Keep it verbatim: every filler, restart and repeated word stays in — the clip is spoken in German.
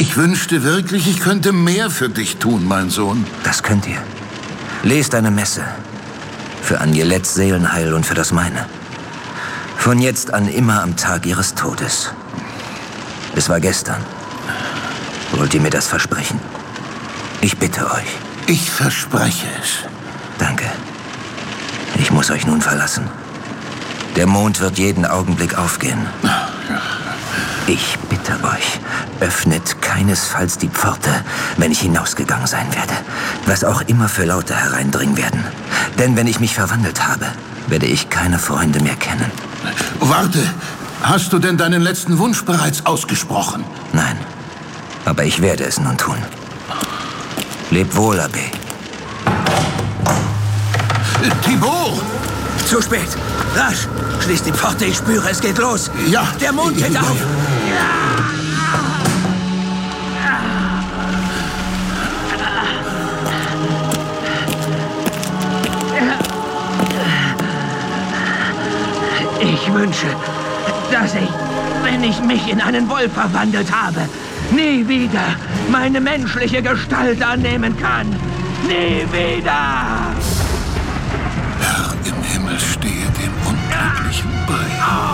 Ich wünschte wirklich, ich könnte mehr für dich tun, mein Sohn. Das könnt ihr. Lest eine Messe. Für Agneletts Seelenheil und für das meine. Von jetzt an immer am Tag ihres Todes. Es war gestern. Wollt ihr mir das versprechen? Ich bitte euch. Ich verspreche es. Danke. Ich muss euch nun verlassen. Der Mond wird jeden Augenblick aufgehen. Ich bitte euch, öffnet keinesfalls die Pforte, wenn ich hinausgegangen sein werde. Was auch immer für Laute hereindringen werden. Denn wenn ich mich verwandelt habe, werde ich keine Freunde mehr kennen. Warte, hast du denn deinen letzten Wunsch bereits ausgesprochen? Nein, aber ich werde es nun tun. Leb wohl, Abbé. Thibaut! Zu spät! Rasch! Schließ die Pforte, ich spüre, es geht los! Ja! Der Mond geht auf! Ich wünsche, dass ich, wenn ich mich in einen Wolf verwandelt habe, nie wieder meine menschliche Gestalt annehmen kann. Nie wieder! Herr im Himmel, stehe dem Unglücklichen bei.